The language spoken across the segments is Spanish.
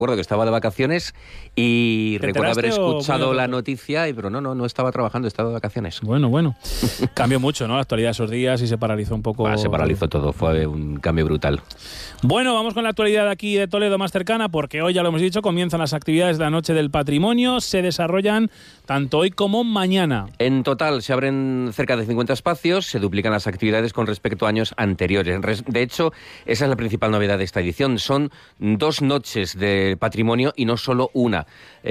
Recuerdo que estaba de vacaciones y recuerdo haber escuchado la noticia, pero no estaba trabajando, estaba de vacaciones. Bueno. Cambió mucho, ¿no? La actualidad de esos días y se paralizó un poco. Se paralizó todo, fue un cambio brutal. Bueno, vamos con la actualidad de aquí de Toledo más cercana, porque hoy, ya lo hemos dicho, comienzan las actividades de la Noche del Patrimonio. Se desarrollan tanto hoy como mañana. En total se abren cerca de 50 espacios, se duplican las actividades con respecto a años anteriores. De hecho, esa es la principal novedad de esta edición. Son 2 noches de patrimonio y no solo una.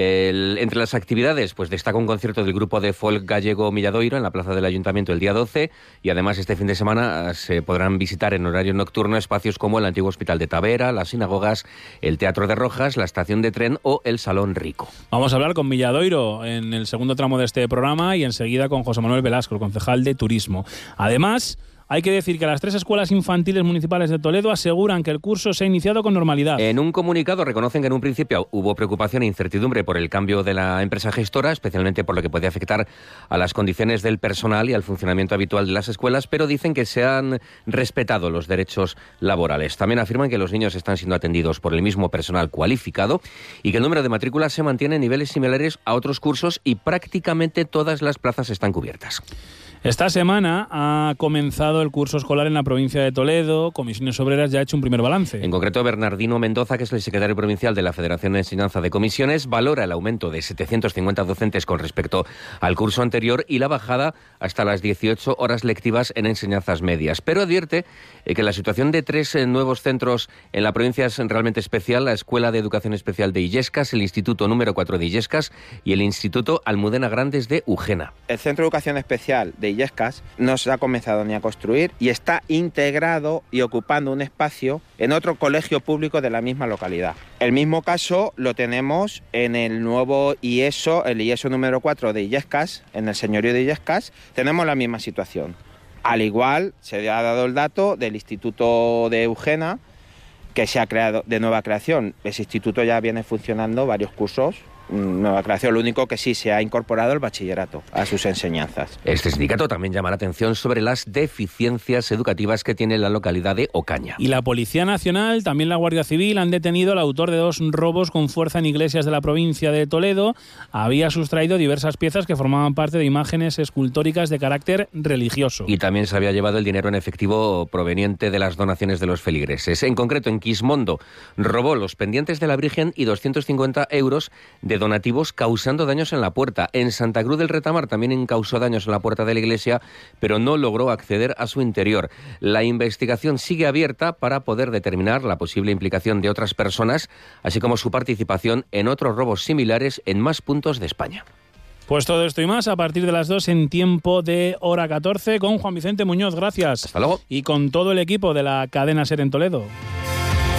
Entre las actividades, pues destaca un concierto del grupo de folk gallego Milladoiro en la plaza del Ayuntamiento el día 12, y además este fin de semana se podrán visitar en horario nocturno espacios como el antiguo Hospital de Tavera, las sinagogas, el Teatro de Rojas, la estación de tren o el Salón Rico. Vamos a hablar con Milladoiro en el segundo tramo de este programa y enseguida con José Manuel Velasco, el concejal de Turismo. Además, hay que decir que las 3 escuelas infantiles municipales de Toledo aseguran que el curso se ha iniciado con normalidad. En un comunicado reconocen que en un principio hubo preocupación e incertidumbre por el cambio de la empresa gestora, especialmente por lo que puede afectar a las condiciones del personal y al funcionamiento habitual de las escuelas, pero dicen que se han respetado los derechos laborales. También afirman que los niños están siendo atendidos por el mismo personal cualificado y que el número de matrículas se mantiene en niveles similares a otros cursos y prácticamente todas las plazas están cubiertas. Esta semana ha comenzado el curso escolar en la provincia de Toledo. Comisiones Obreras ya ha hecho un primer balance. En concreto, Bernardino Mendoza, que es el secretario provincial de la Federación de Enseñanza de Comisiones, valora el aumento de 750 docentes con respecto al curso anterior y la bajada hasta las 18 horas lectivas en enseñanzas medias. Pero advierte que la situación de 3 nuevos centros en la provincia es realmente especial: la Escuela de Educación Especial de Illescas, el Instituto número 4 de Illescas y el Instituto Almudena Grandes de Ujena. El Centro de Educación Especial de Illescas no se ha comenzado ni a construir y está integrado y ocupando un espacio en otro colegio público de la misma localidad. El mismo caso lo tenemos en el nuevo IESO, el IESO número 4 de Illescas, en el señorío de Illescas, tenemos la misma situación. Al igual, se ha dado el dato del Instituto de Ujena, que se ha creado de nueva creación. Ese instituto ya viene funcionando varios cursos, nueva creación, lo único que sí se ha incorporado el bachillerato a sus enseñanzas. Este sindicato también llama la atención sobre las deficiencias educativas que tiene la localidad de Ocaña. Y la Policía Nacional, también la Guardia Civil, han detenido al autor de 2 robos con fuerza en iglesias de la provincia de Toledo. Había sustraído diversas piezas que formaban parte de imágenes escultóricas de carácter religioso. Y también se había llevado el dinero en efectivo proveniente de las donaciones de los feligreses. En concreto, en Quismondo, robó los pendientes de la Virgen y 250 euros de donativos, causando daños en la puerta. En Santa Cruz del Retamar también causó daños en la puerta de la iglesia, pero no logró acceder a su interior. La investigación sigue abierta para poder determinar la posible implicación de otras personas, así como su participación en otros robos similares en más puntos de España. Pues todo esto y más a partir de las 2 en tiempo de hora 14 con Juan Vicente Muñoz. Gracias. Hasta luego. Y con todo el equipo de la cadena SER en Toledo.